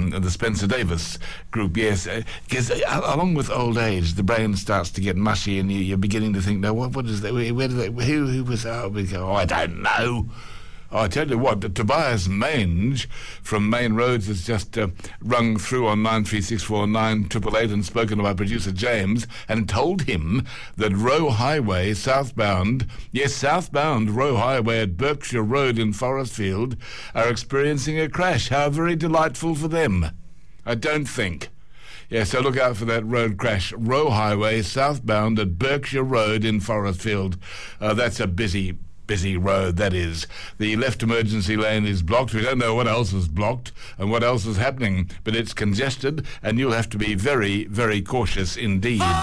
the Spencer Davis group, yes. Because along with old age, the brain starts to get mushy, and you're beginning to think, no, what is that? Where did they? Who was? We go, I don't know. I tell you what, Tobias Mange from Main Roads has just rung through on 9364988 and spoken to our producer James and told him that Roe Highway southbound Roe Highway at Berkshire Road in Forestfield are experiencing a crash. How very delightful for them. I don't think. Yeah, so look out for that road crash. Roe Highway southbound at Berkshire Road in Forestfield. That's a busy road, that is. The left emergency lane is blocked. We don't know what else is blocked and what else is happening, but it's congested, and you'll have to be very, very cautious indeed.